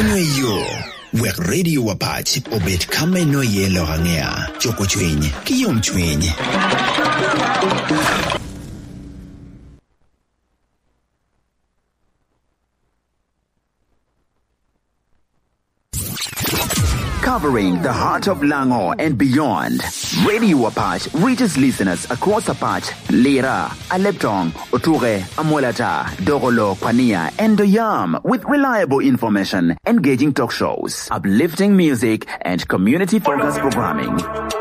yo wek radio wapach obet kame no yelo hangea choko chwenye kiyom chwenye. Covering the heart of Lango and beyond, Radio Apache reaches listeners across Apache, Lira, Aleptong, Oture, Amolata, Dogolo, Kwania, and Doyam with reliable information, engaging talk shows, uplifting music, and community-focused programming.